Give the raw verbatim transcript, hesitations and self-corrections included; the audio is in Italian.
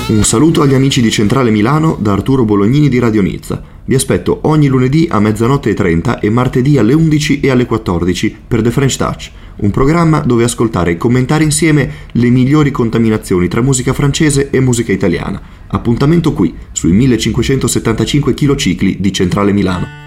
Un saluto agli amici di Centrale Milano da Arturo Bolognini di Radio Nizza. Vi aspetto ogni lunedì a mezzanotte e trenta e martedì alle undici e alle quattordici per The French Touch, un programma dove ascoltare e commentare insieme le migliori contaminazioni tra musica francese e musica italiana. Appuntamento qui, sui millecinquecentosettantacinque kcicli di Centrale Milano.